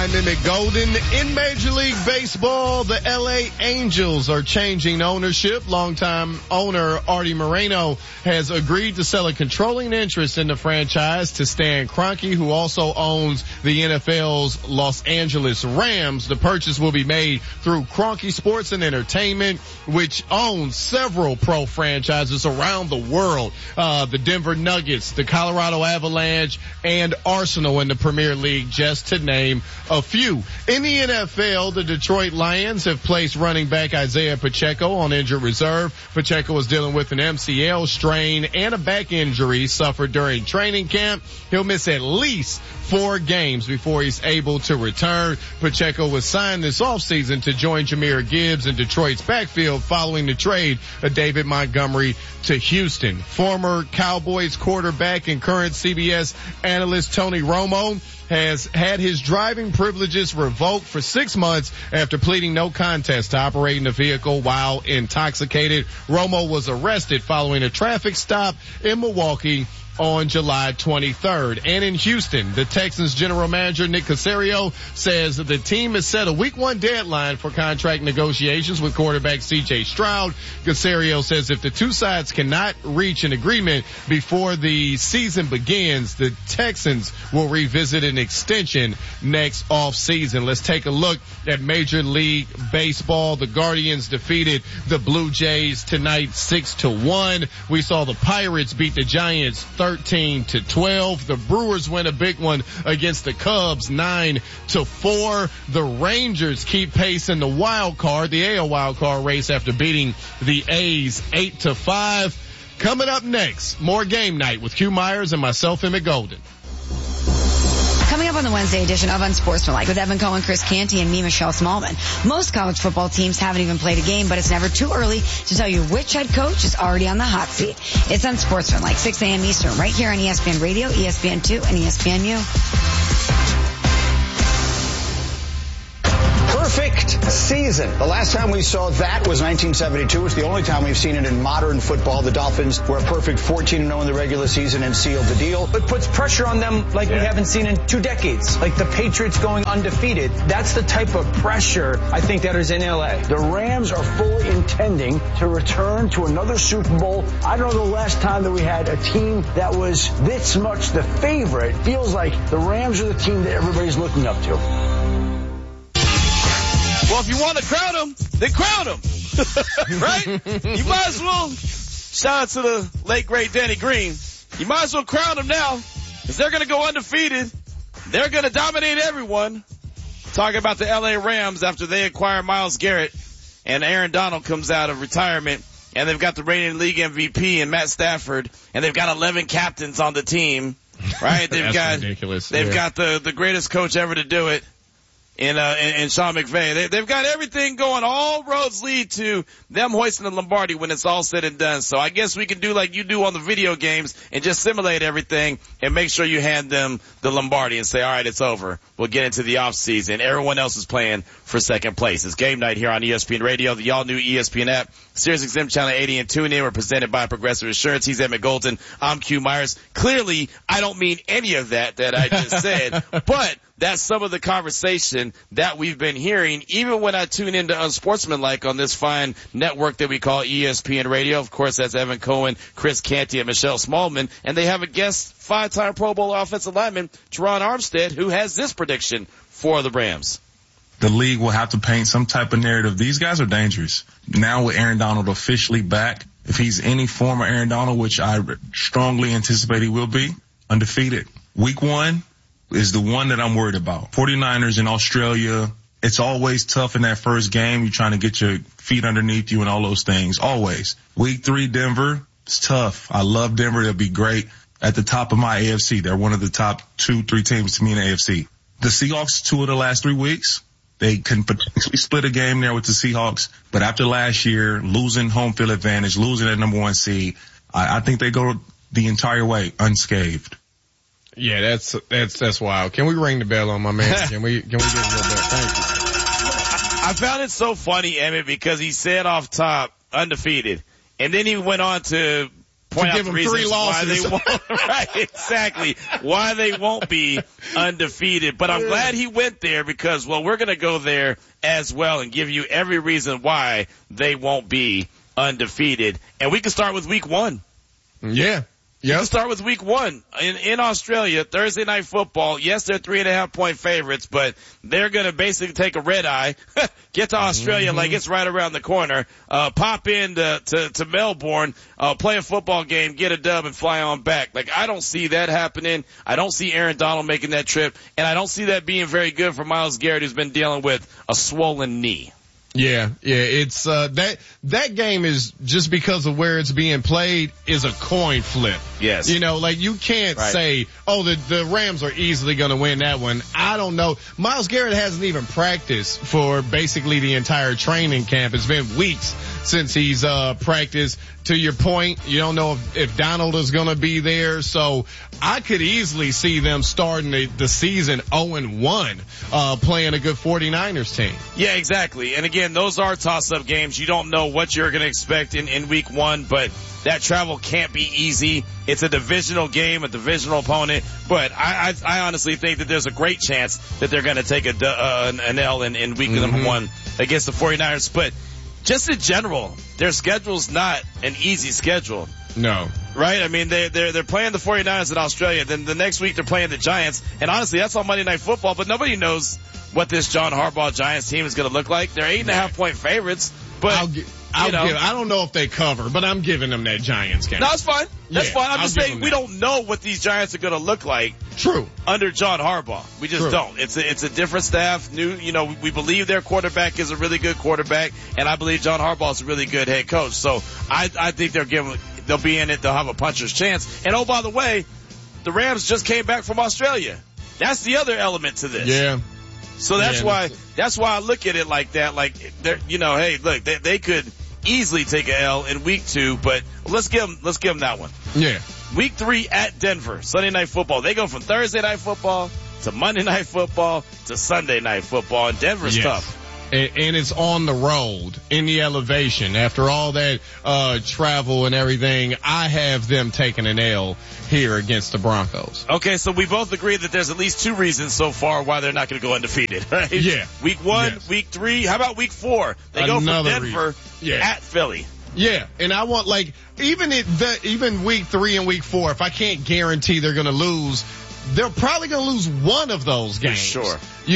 I'm Emmett Golden. In Major League Baseball, the LA Angels are changing ownership. Longtime owner Artie Moreno has agreed to sell a controlling interest in the franchise to Stan Kroenke, who also owns the NFL's Los Angeles Rams. The purchase will be made through Kroenke Sports and Entertainment, which owns several pro franchises around the world. The Denver Nuggets, the Colorado Avalanche, and Arsenal in the Premier League, just to name a few. In the NFL, the Detroit Lions have placed running back Isaiah Pacheco on injured reserve. Pacheco is dealing with an MCL strain and a back injury suffered during training camp. He'll miss at least 4 games before he's able to return. Pacheco was signed this offseason to join Jahmyr Gibbs in Detroit's backfield following the trade of David Montgomery to Houston. Former Cowboys quarterback and current CBS analyst Tony Romo has had his driving privileges revoked for 6 months after pleading no contest to operating the vehicle while intoxicated. Romo was arrested following a traffic stop in Milwaukee on July 23rd. And in Houston, the Texans general manager Nick Caserio says that the team has set a week 1 deadline for contract negotiations with quarterback C.J. Stroud. Caserio says if the two sides cannot reach an agreement before the season begins, the Texans will revisit an extension next offseason. Let's take a look at Major League Baseball. The Guardians defeated the Blue Jays tonight 6-1. We saw the Pirates beat the Giants 13-12. The Brewers win a big one against the Cubs 9-4. The Rangers keep pace in the the AL wild card race after beating the A's 8-5. Coming up next, more Game Night with Hugh Myers and myself, Emmett Golden. Coming up on the Wednesday edition of Unsportsmanlike with Evan Cohen, Chris Canty, and me, Michelle Smallman. Most college football teams haven't even played a game, but it's never too early to tell you which head coach is already on the hot seat. It's Unsportsmanlike, 6 a.m. Eastern, right here on ESPN Radio, ESPN2, and ESPNU. Perfect season. The last time we saw that was 1972. It's the only time we've seen it in modern football. The Dolphins were a perfect 14-0 in the regular season and sealed the deal. It puts pressure on them like we haven't seen in 2 decades. Like the Patriots going undefeated. That's the type of pressure I think that is in LA. The Rams are fully intending to return to another Super Bowl. I don't know the last time that we had a team that was this much the favorite. Feels like the Rams are the team that everybody's looking up to. Well, if you want to crown them, then crown them. Right? You might as well, shout out to the late great Danny Green, you might as well crown them now because they're going to go undefeated. They're going to dominate everyone. Talking about the LA Rams after they acquire Myles Garrett and Aaron Donald comes out of retirement, and they've got the reigning league MVP and Matt Stafford, and they've got 11 captains on the team. Right? They've got ridiculous. They've got the greatest coach ever to do it. In Sean McVay. They've got everything going. All roads lead to them hoisting the Lombardi when it's all said and done. So I guess we can do like you do on the video games and just simulate everything and make sure you hand them the Lombardi and say, all right, it's over. We'll get into the off season. Everyone else is playing for second place. It's Game Night here on ESPN Radio, the all new ESPN app, SiriusXM Channel 80 and TuneIn. We're presented by Progressive Insurance. He's Emmett Golden. I'm Q Myers. Clearly, I don't mean any of that I just said, but that's some of the conversation that we've been hearing, even when I tune into Unsportsmanlike on this fine network that we call ESPN Radio. Of course, that's Evan Cohen, Chris Canty, and Michelle Smallman. And they have a guest 5-time Pro Bowl offensive lineman, Teron Armstead, who has this prediction for the Rams. The league will have to paint some type of narrative. These guys are dangerous. Now with Aaron Donald officially back, if he's any former Aaron Donald, which I strongly anticipate he will be, undefeated. Week 1 is the one that I'm worried about. 49ers in Australia, it's always tough in that first game. You're trying to get your feet underneath you and all those things, always. Week 3, Denver, it's tough. I love Denver. They'll be great at the top of my AFC. They're one of the top 2-3 teams to me in the AFC. The Seahawks, 2 of the last 3 weeks, they can potentially split a game there with the Seahawks. But after last year, losing home field advantage, losing that number 1 seed, I think they go the entire way unscathed. Yeah, that's wild. Can we ring the bell on my man? Can we give him a bell? Thank you. I found it so funny, Emmett, because he said off top, undefeated. And then he went on to point out give the them 3 reasons why losses. they won't, right, exactly, why they won't be undefeated. But I'm glad he went there because, well, we're going to go there as well and give you every reason why they won't be undefeated. And we can start with week 1. Yeah. Let's start with week 1 in Australia, Thursday night football. Yes, they're 3.5-point favorites, but they're going to basically take a red eye, get to Australia like it's right around the corner, pop in to Melbourne, play a football game, get a dub, and fly on back. Like, I don't see that happening. I don't see Aaron Donald making that trip, and I don't see that being very good for Myles Garrett, who's been dealing with a swollen knee. Yeah, it's, that game is just because of where it's being played is a coin flip. Yes. You know, like you can't say, oh, the Rams are easily going to win that one. I don't know. Myles Garrett hasn't even practiced for basically the entire training camp. It's been weeks since he's, practiced. To your point, you don't know if Donald is going to be there. So I could easily see them starting the season 0-1, playing a good 49ers team. Yeah, exactly. And again, those are toss-up games. You don't know what you're going to expect in week 1, but that travel can't be easy. It's a divisional game, a divisional opponent, but I honestly think that there's a great chance that they're going to take an L in week number 1 against the 49ers. But just in general, their schedule's not an easy schedule. No. Right? I mean, they're playing the 49ers in Australia. Then the next week they're playing the Giants. And honestly, that's on Monday Night Football, but nobody knows what this John Harbaugh Giants team is going to look like. They're 8.5-point favorites, but I don't know if they cover, but I'm giving them that Giants game. No, that's fine. That's fine. I'm just saying we that. don't know what these Giants are going to look like. True. Under John Harbaugh. We just don't. It's a different staff. We believe their quarterback is a really good quarterback, and I believe John Harbaugh is a really good head coach. So I think they'll be in it. They'll have a puncher's chance. And oh, by the way, the Rams just came back from Australia. That's the other element to this. Yeah. So that's why I look at it like that. Like, hey, look, they could easily take a L in week 2, but let's give them that one. Yeah. Week 3 at Denver, Sunday Night Football. They go from Thursday Night Football to Monday Night Football to Sunday Night Football, and Denver's tough. And it's on the road in the elevation. After all that travel and everything, I have them taking an L here against the Broncos. Okay, so we both agree that there's at least 2 reasons so far why they're not going to go undefeated, right? Yeah. Week 1, Week 3. How about week 4? They go from Denver at Philly. Yeah, and I want even week 3 and week 4, if I can't guarantee they're going to lose, they're probably going to lose one of those games. Sure.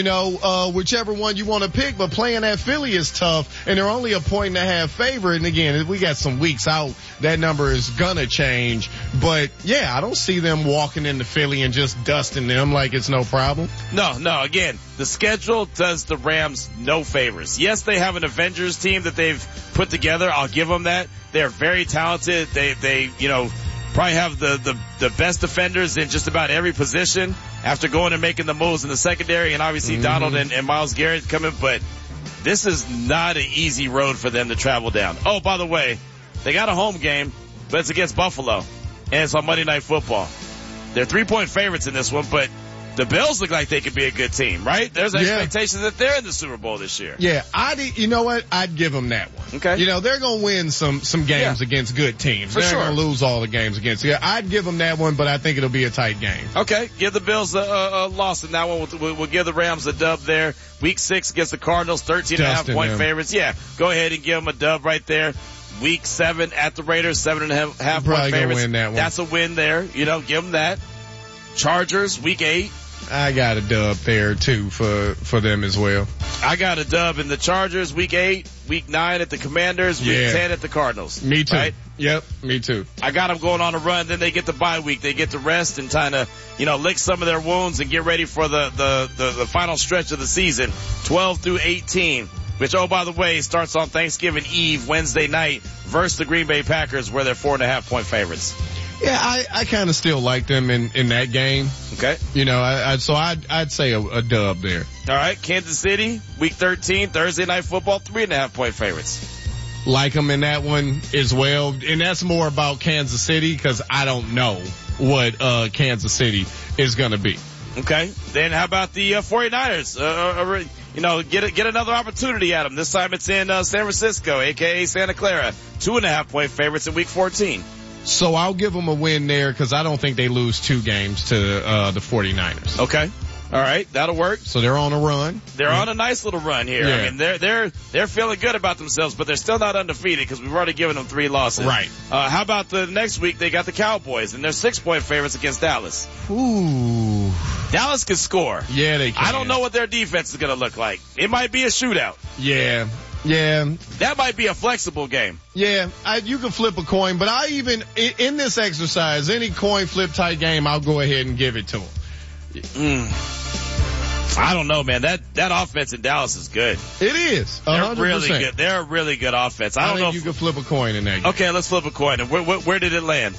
Whichever one you want to pick, but playing at Philly is tough, and they're only a 1.5 favorite. And again, we got some weeks out, that number is going to change. But yeah, I don't see them walking into Philly and just dusting them like it's no problem. No, again, the schedule does the Rams no favors. Yes, they have an Avengers team that they've put together. I'll give them that. They're very talented. They probably have the best defenders in just about every position after going and making the moves in the secondary, and obviously Donald and Myles Garrett coming, but this is not an easy road for them to travel down. Oh, by the way, they got a home game, but it's against Buffalo, and it's on Monday Night Football. They're 3-point favorites in this one, but the Bills look like they could be a good team, right? There's expectations that they're in the Super Bowl this year. Yeah, you know what? I'd give them that one. Okay. They're going to win some games against good teams. They're going to lose all the games against. Yeah, I'd give them that one, but I think it'll be a tight game. Okay. Give the Bills a loss in that one. We'll give the Rams a dub there. Week 6 against the Cardinals, 13.5-point favorites. Yeah, go ahead and give them a dub right there. Week 7 at the Raiders, 7.5-point favorites. Win that one. That's a win there. Give them that. Chargers, week 8. I got a dub there too for them as well. I got a dub in the Chargers, week 8, week 9 at the Commanders, week 10 at the Cardinals. Me too. Right? Yep, me too. I got them going on a run, then they get the bye week. They get to rest and kind of, lick some of their wounds and get ready for the final stretch of the season, 12 through 18. Which, oh, by the way, starts on Thanksgiving Eve, Wednesday night, versus the Green Bay Packers, where they're 4.5-point favorites. Yeah, I kind of still like them in that game. Okay. So I'd say a dub there. All right. Kansas City, week 13, Thursday Night Football, 3.5-point favorites. Like them in that one as well. And that's more about Kansas City because I don't know what Kansas City is going to be. Okay. Then how about the 49ers? Get another opportunity at them. This time it's in San Francisco, a.k.a. Santa Clara. 2.5-point favorites in week 14. So I'll give them a win there because I don't think they lose 2 games to the 49ers. Okay. All right, that'll work. So they're on a run. They're on a nice little run here. Yeah. I mean, they're feeling good about themselves, but they're still not undefeated because we've already given them 3 losses. Right. How about the next week? They got the Cowboys, and they're 6-point favorites against Dallas. Ooh. Dallas can score. Yeah, they can. I don't know what their defense is going to look like. It might be a shootout. Yeah. That might be a flexible game. Yeah, you can flip a coin, but I even, in this exercise, any coin flip type game, I'll go ahead and give it to them. I don't know, man. That offense in Dallas is good. It is. 100%. They're really good. They're a really good offense. I don't know if you can flip a coin in that game. Okay, let's flip a coin. And where did it land?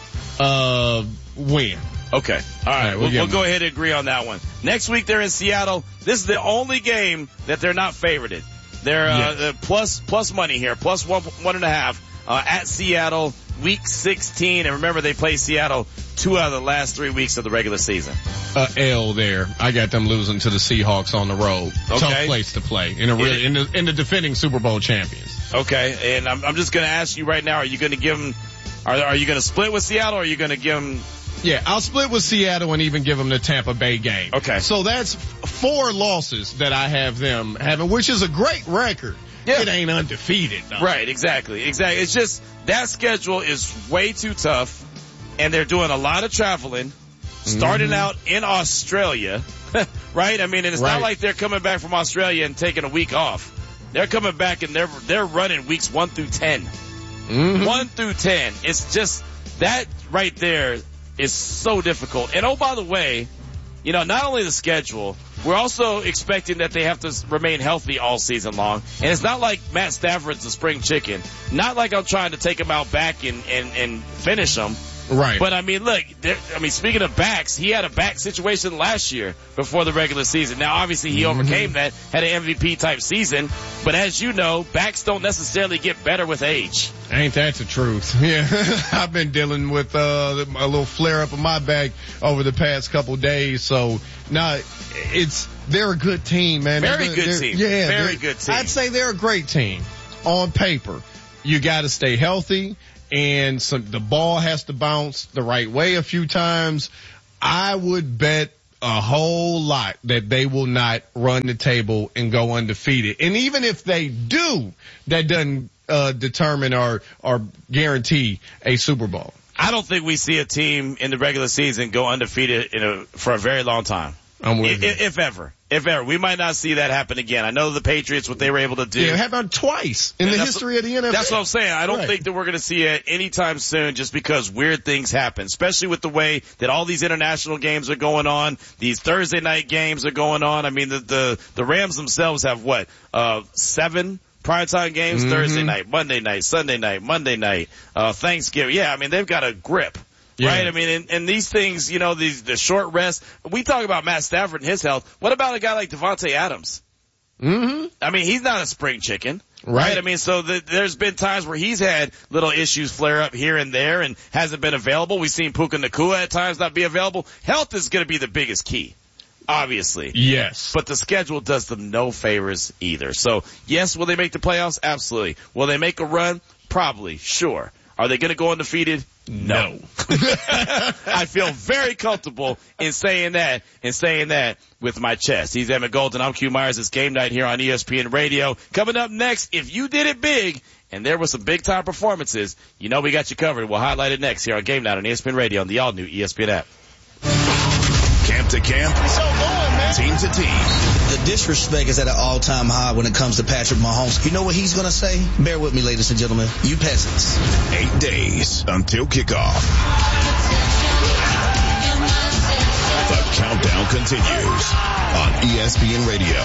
Win. Okay. All right. We'll go ahead and agree on that one. Next week they're in Seattle. This is the only game that they're not favorited. They're plus money here, plus 1.5 at Seattle, week 16. And remember, they play Seattle 2 out of the last 3 weeks of the regular season. L there. I got them losing to the Seahawks on the road. Okay. Tough place to play in the defending Super Bowl champions. Okay. And I'm just going to ask you right now: are you going to give them? Are you going to split with Seattle? Or are you going to give them? Yeah, I'll split with Seattle and even give them the Tampa Bay game. Okay. So that's 4 losses that I have them having, which is a great record. Yeah. It ain't undefeated, though. Right, exactly. It's just that schedule is way too tough, and they're doing a lot of traveling, starting out in Australia, right? I mean, and it's not like they're coming back from Australia and taking a week off. They're coming back and they're running weeks 1 through 10. 1 through 10. It's just that right there is so difficult. And oh, by the way, you know, not only the schedule, we're also expecting that they have to remain healthy all season long. And it's not like Matt Stafford's a spring chicken. Not like I'm trying to take him out back and finish him. Right. But I mean, look, speaking of backs, he had a back situation last year before the regular season. Now, obviously, he overcame that, had an MVP type season. But as you know, backs don't necessarily get better with age. Ain't that the truth? Yeah. I've been dealing with a little flare up of my back over the past couple days. So, they're a good team, man. Very good team. Yeah. Very good team. I'd say they're a great team on paper. You got to stay healthy. And the ball has to bounce the right way a few times. I would bet a whole lot that they will not run the table and go undefeated. And even if they do, that doesn't determine or guarantee a Super Bowl. I don't think we see a team in the regular season go undefeated for a very long time. I'm with you. If ever. We might not see that happen again. I know the Patriots, what they were able to do. Yeah, it happened twice in the history of the NFL. That's what I'm saying. I don't think that we're going to see it anytime soon just because weird things happen, especially with the way that all these international games are going on. These Thursday night games are going on. I mean, the Rams themselves have 7 primetime games? Thursday night, Monday night, Sunday night, Monday night, Thanksgiving. Yeah, I mean, they've got a grip. Yeah. Right? I mean, and these things, you know, the short rest. We talk about Matt Stafford and his health. What about a guy like Devontae Adams? I mean, he's not a spring chicken. Right? I mean, so there's been times where he's had little issues flare up here and there and hasn't been available. We've seen Puka Nacua at times not be available. Health is going to be the biggest key. Obviously. Yes. But the schedule does them no favors either. So, yes, will they make the playoffs? Absolutely. Will they make a run? Probably. Sure. Are they going to go undefeated? No. I feel very comfortable in saying that with my chest. He's Emmett Golden. I'm Q Myers. It's game night here on ESPN Radio. Coming up next, if you did it big and there were some big time performances, you know we got you covered. We'll highlight it next here on Game Night on ESPN Radio on the all new ESPN app. Camp to camp, team to team. The disrespect is at an all-time high when it comes to Patrick Mahomes. You know what he's going to say? Bear with me, ladies and gentlemen. You peasants. 8 days until kickoff. The countdown continues on ESPN Radio.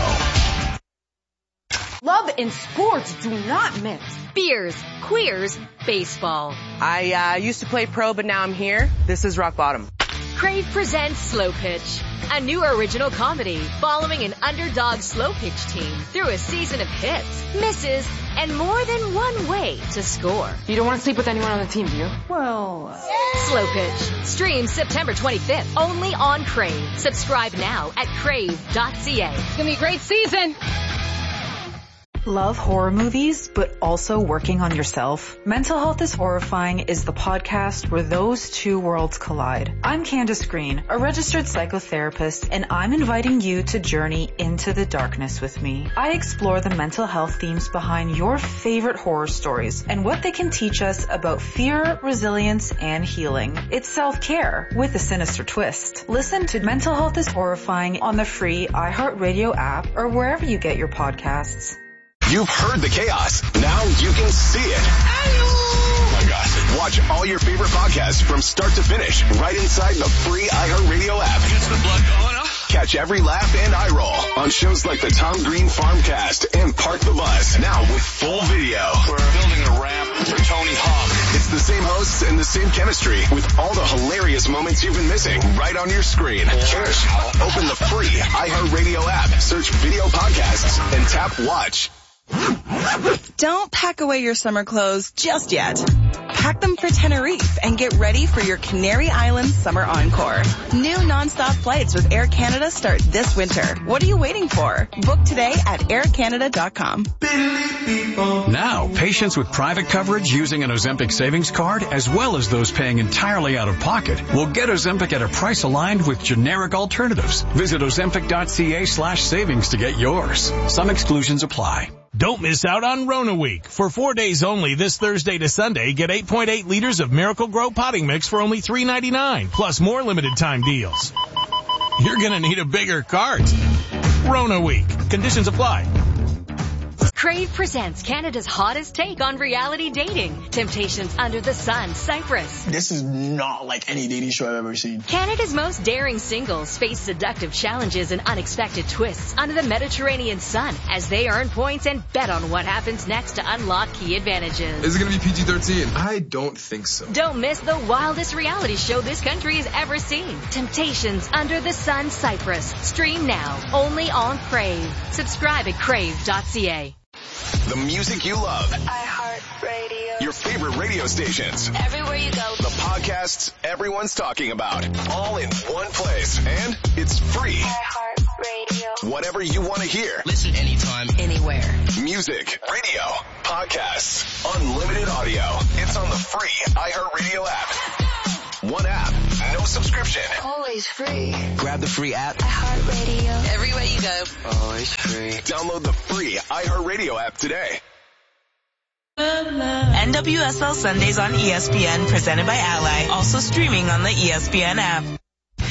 Love and sports do not mix. Beers, queers, baseball. I used to play pro, but now I'm here. This is rock bottom. Crave presents Slow Pitch, a new original comedy following an underdog slow pitch team through a season of hits, misses, and more than one way to score. You don't want to sleep with anyone on the team, do you? Well, Slow Pitch. Streams September 25th only on Crave. Subscribe now at crave.ca. It's going to be a great season. Love horror movies, but also working on yourself? Mental Health is Horrifying is the podcast where those two worlds collide. I'm Candace Green, a registered psychotherapist, and I'm inviting you to journey into the darkness with me. I explore the mental health themes behind your favorite horror stories and what they can teach us about fear, resilience, and healing. It's self-care with a sinister twist. Listen to Mental Health is Horrifying on the free iHeartRadio app or wherever you get your podcasts. You've heard the chaos. Now you can see it. Oh my gosh. Watch all your favorite podcasts from start to finish right inside the free iHeartRadio app. Gets the blood going up. Catch every laugh and eye roll on shows like the Tom Green Farmcast and Park the Bus. Now with full video. We're building a ramp for Tony Hawk. It's the same hosts and the same chemistry with all the hilarious moments you've been missing right on your screen. Cheers. Open the free iHeartRadio app, search video podcasts, and tap watch. Don't pack away your summer clothes just yet. Pack them for Tenerife and get ready for your Canary Islands summer encore. New nonstop flights with Air Canada start this winter. What are you waiting for? Book today at aircanada.com. Now, patients with private coverage using an Ozempic savings card, as well as those paying entirely out of pocket, will get Ozempic at a price aligned with generic alternatives. Visit ozempic.ca/savings to get yours. Some exclusions apply. Don't miss out on Rona Week. For 4 days only, this Thursday to Sunday, get 8.8 liters of Miracle Grow potting mix for only $3.99, plus more limited time deals. You're gonna need a bigger cart. Rona Week. Conditions apply. Crave presents Canada's hottest take on reality dating. Temptations Under the Sun, Cyprus. This is not like any dating show I've ever seen. Canada's most daring singles face seductive challenges and unexpected twists under the Mediterranean sun as they earn points and bet on what happens next to unlock key advantages. Is it going to be PG-13? I don't think so. Don't miss the wildest reality show this country has ever seen. Temptations Under the Sun, Cyprus. Stream now, only on Crave. Subscribe at crave.ca. The music you love. iHeartRadio. Your favorite radio stations. Everywhere you go. The podcasts everyone's talking about. All in one place. And it's free. iHeartRadio. Whatever you want to hear. Listen anytime, anywhere. Music, radio, podcasts, unlimited audio. It's on the free iHeartRadio app. One app, no subscription. Always free. Grab the free app. iHeartRadio. Everywhere you go. Always free. Download the free iHeartRadio app today. NWSL Sundays on ESPN, presented by Ally. Also streaming on the ESPN app.